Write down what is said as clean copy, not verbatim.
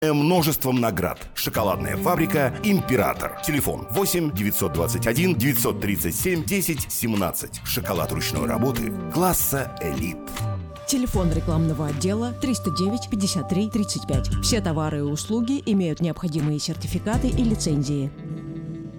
Множеством наград. Шоколадная фабрика «Император». Телефон 8 921 937 10 17. Шоколад ручной работы класса «Элит». Телефон рекламного отдела 309 53 35. Все товары и услуги имеют необходимые сертификаты и лицензии.